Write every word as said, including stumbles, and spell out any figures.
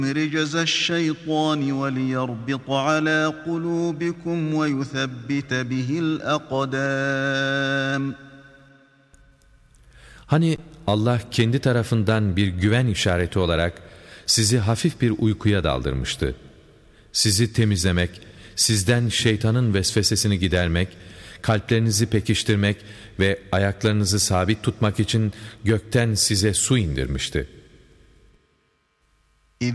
رجز الشيطان وليربط على قلوبكم ويثبت به الأقدام. Hani Allah kendi tarafından bir güven işareti olarak sizi hafif bir uykuya daldırmıştı. Sizi temizlemek, sizden şeytanın vesvesesini gidermek, kalplerinizi pekiştirmek ve ayaklarınızı sabit tutmak için gökten size su indirmişti.